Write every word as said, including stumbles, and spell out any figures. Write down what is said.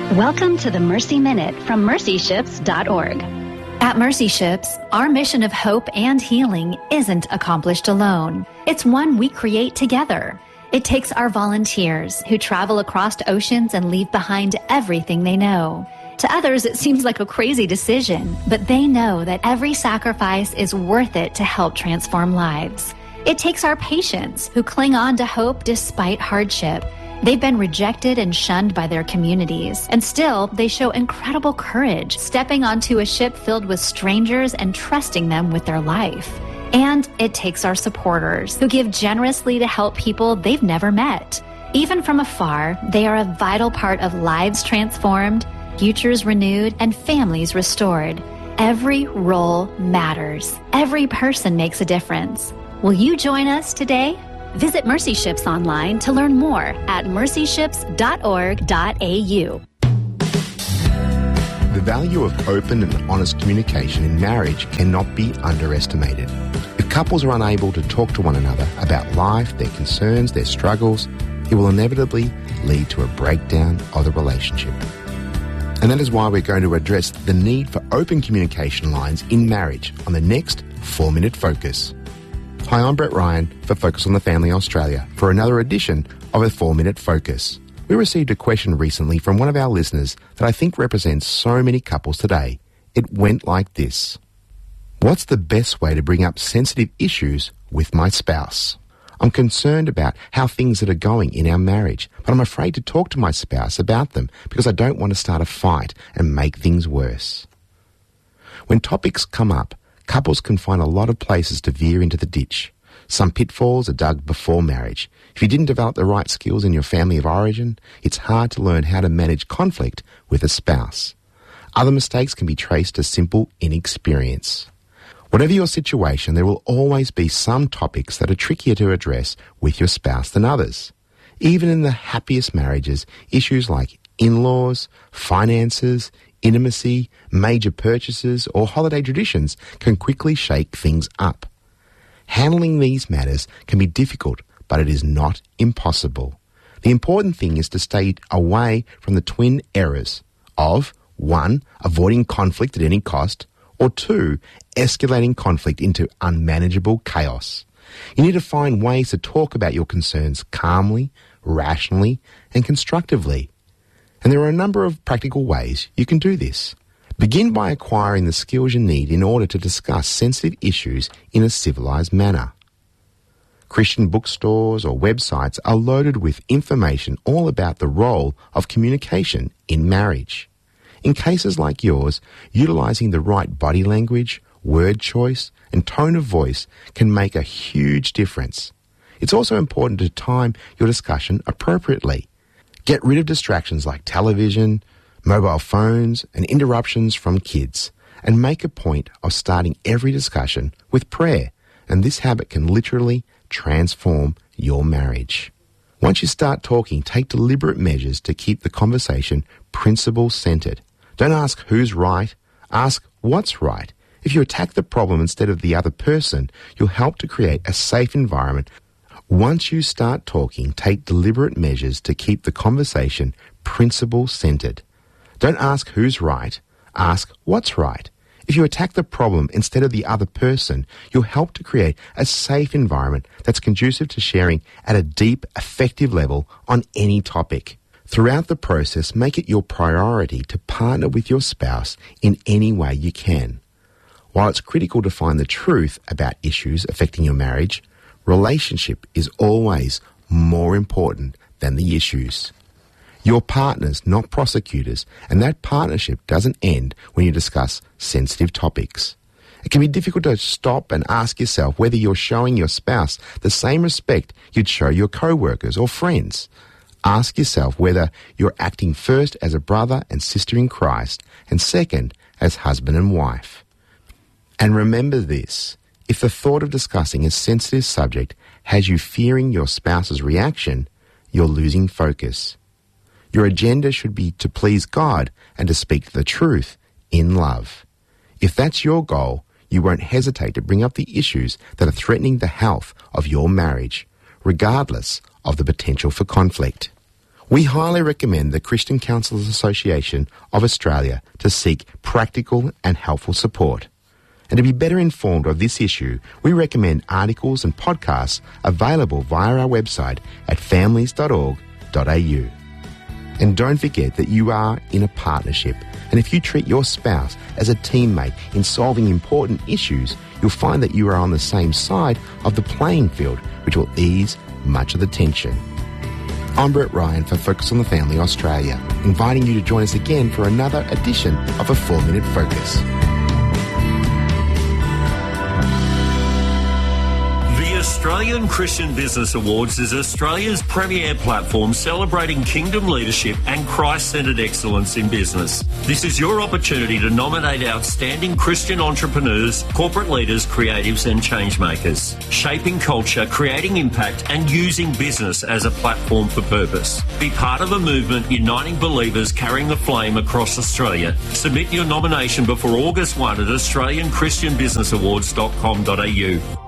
Welcome to the Mercy Minute from mercy ships dot org. At Mercy Ships, our mission of hope and healing isn't accomplished alone. It's one we create together. It takes our volunteers who travel across oceans and leave behind everything they know. To others, it seems like a crazy decision, but they know that every sacrifice is worth it to help transform lives. It takes our patients who cling on to hope despite hardship. They've been rejected and shunned by their communities, and still they show incredible courage, stepping onto a ship filled with strangers and trusting them with their life. And it takes our supporters who give generously to help people they've never met. Even from afar, they are a vital part of lives transformed, futures renewed, and families restored. Every role matters. Every person makes a difference. Will you join us today? Visit Mercy Ships online to learn more at mercy ships dot org dot a u. The value of open and honest communication in marriage cannot be underestimated. If couples are unable to talk to one another about life, their concerns, their struggles, it will inevitably lead to a breakdown of the relationship. And that is why we're going to address the need for open communication lines in marriage on the next four minute Focus. Hi, I'm Brett Ryan for Focus on the Family Australia for another edition of a four minute Focus. We received a question recently from one of our listeners that I think represents so many couples today. It went like this. What's the best way to bring up sensitive issues with my spouse? I'm concerned about how things that are going in our marriage, but I'm afraid to talk to my spouse about them because I don't want to start a fight and make things worse. When topics come up, couples can find a lot of places to veer into the ditch. Some pitfalls are dug before marriage. If you didn't develop the right skills in your family of origin, it's hard to learn how to manage conflict with a spouse. Other mistakes can be traced to simple inexperience. Whatever your situation, there will always be some topics that are trickier to address with your spouse than others. Even in the happiest marriages, issues like in-laws, finances, intimacy, major purchases, or holiday traditions can quickly shake things up. Handling these matters can be difficult, but it is not impossible. The important thing is to stay away from the twin errors of, one, avoiding conflict at any cost, or two, escalating conflict into unmanageable chaos. You need to find ways to talk about your concerns calmly, rationally, and constructively. And there are a number of practical ways you can do this. Begin by acquiring the skills you need in order to discuss sensitive issues in a civilized manner. Christian bookstores or websites are loaded with information all about the role of communication in marriage. In cases like yours, utilizing the right body language, word choice, and tone of voice can make a huge difference. It's also important to time your discussion appropriately. Get rid of distractions like television, mobile phones, and interruptions from kids, and make a point of starting every discussion with prayer, and this habit can literally transform your marriage. Once you start talking, take deliberate measures to keep the conversation principle-centered. Don't ask who's right, ask what's right. If you attack the problem instead of the other person, you'll help to create a safe environment. Once you start talking, take deliberate measures to keep the conversation principle-centered. Don't ask who's right, ask what's right. If you attack the problem instead of the other person, you'll help to create a safe environment that's conducive to sharing at a deep, effective level on any topic. Throughout the process, make it your priority to partner with your spouse in any way you can. While it's critical to find the truth about issues affecting your marriage, relationship is always more important than the issues. You're partners, not prosecutors, and that partnership doesn't end when you discuss sensitive topics. It can be difficult to stop and ask yourself whether you're showing your spouse the same respect you'd show your co-workers or friends. Ask yourself whether you're acting first as a brother and sister in Christ, and second as husband and wife. And remember this, if the thought of discussing a sensitive subject has you fearing your spouse's reaction, you're losing focus. Your agenda should be to please God and to speak the truth in love. If that's your goal, you won't hesitate to bring up the issues that are threatening the health of your marriage, regardless of the potential for conflict. We highly recommend the Christian Counsellors Association of Australia to seek practical and helpful support. And to be better informed of this issue, we recommend articles and podcasts available via our website at families dot org dot a u. And don't forget that you are in a partnership, and if you treat your spouse as a teammate in solving important issues, you'll find that you are on the same side of the playing field, which will ease much of the tension. I'm Brett Ryan for Focus on the Family Australia, inviting you to join us again for another edition of A four minute Focus. The Australian Christian Business Awards is Australia's premier platform celebrating kingdom leadership and Christ-centred excellence in business. This is your opportunity to nominate outstanding Christian entrepreneurs, corporate leaders, creatives and changemakers, shaping culture, creating impact and using business as a platform for purpose. Be part of a movement uniting believers carrying the flame across Australia. Submit your nomination before August first at australian christian business awards dot com dot a u.